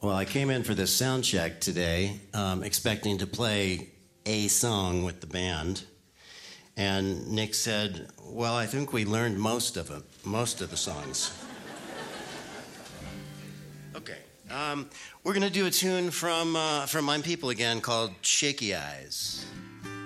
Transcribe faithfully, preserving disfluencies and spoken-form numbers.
Well, I came in for this sound check today, um, expecting to play a song with the band. And Nick said, well, I think we learned most of them, most of the songs. Okay. Um, we're going to do a tune from, uh, from My People again called Shaky Eyes.